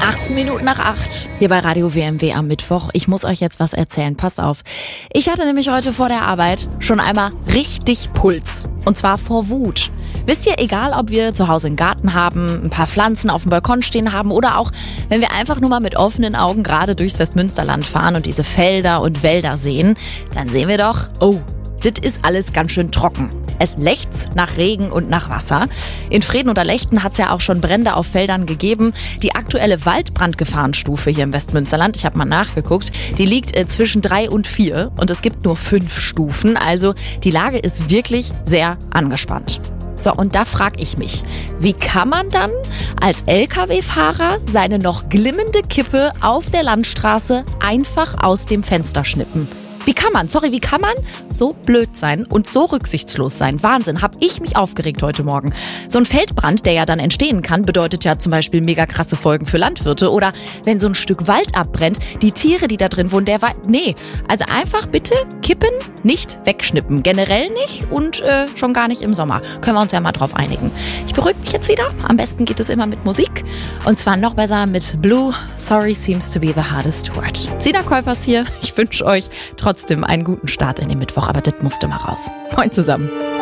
18 Minuten nach 8 hier bei Radio WMW am Mittwoch. Ich muss euch jetzt was erzählen, passt auf. Ich hatte nämlich heute vor der Arbeit schon einmal richtig Puls. Und zwar vor Wut. Wisst ihr, egal ob wir zu Hause einen Garten haben, ein paar Pflanzen auf dem Balkon stehen haben oder auch, wenn wir einfach nur mal mit offenen Augen gerade durchs Westmünsterland fahren und diese Felder und Wälder sehen, dann sehen wir doch, oh, das ist alles ganz schön trocken. Es lechzt nach Regen und nach Wasser. In Vreden oder Lechten hat es ja auch schon Brände auf Feldern gegeben. Die aktuelle Waldbrandgefahrenstufe hier im Westmünsterland, ich habe mal nachgeguckt, die liegt zwischen 3 und 4 und es gibt nur 5 Stufen. Also die Lage ist wirklich sehr angespannt. So, und da frage ich mich, wie kann man dann als Lkw-Fahrer seine noch glimmende Kippe auf der Landstraße einfach aus dem Fenster schnippen? Wie kann man so blöd sein und so rücksichtslos sein? Wahnsinn, hab ich mich aufgeregt heute Morgen. So ein Feldbrand, der ja dann entstehen kann, bedeutet ja zum Beispiel mega krasse Folgen für Landwirte. Oder wenn so ein Stück Wald abbrennt, die Tiere, die da drin wohnen, also einfach bitte Kippen nicht wegschnippen. Generell nicht und schon gar nicht im Sommer. Können wir uns ja mal drauf einigen. Ich beruhige mich jetzt wieder. Am besten geht es immer mit Musik. Und zwar noch besser mit Blue. Sorry seems to be the hardest word. Sina Kuipers hier. Ich wünsche euch trotzdem einen guten Start in den Mittwoch, aber das musste mal raus. Moin zusammen.